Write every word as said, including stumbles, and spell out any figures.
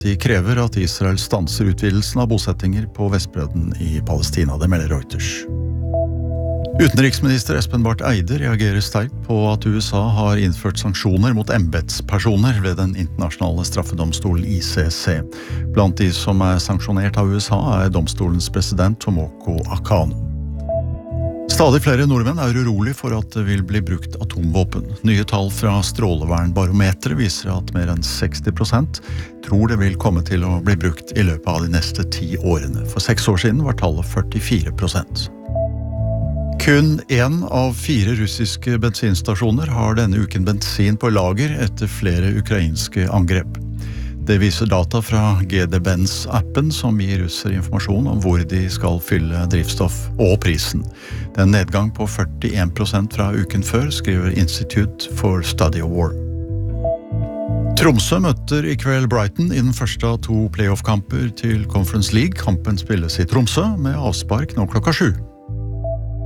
De krever at Israel stanser utvidelsen av bosettinger på Vestbredden i Palestina, det melder Reuters. Utenriksminister Espen Barth Eide reagerer sterkt på at U S A har innført sanksjoner mot embetspersoner ved den internasjonale straffedomstolen I C C. Blant de som er sanksjonert av U S A er domstolens president Tomoko Akano. Stadig flere nordmenn er urolig for at det vil bli brukt atomvåpen. Nye tall fra Strålevernbarometeret viser at mer enn seksti prosent tror det vil komme til å bli brukt i løpet av de neste ti årene. For seks år siden var tallet førtifire prosent. Kun en av fire russiske bensinstasjoner har denne uken bensin på lager etter flere ukrainske angrep. Det viser data fra G D Benz-appen som gir russere informasjon om hvor de skal fylle drivstoff og prisen. Det er en nedgang på førtien prosent fra uken før, skriver Institute for Study of War. Tromsø møter i kveld Brighton i den første av to playoff-kamper til Conference League. Kampen spilles i Tromsø med avspark nå klokka sju.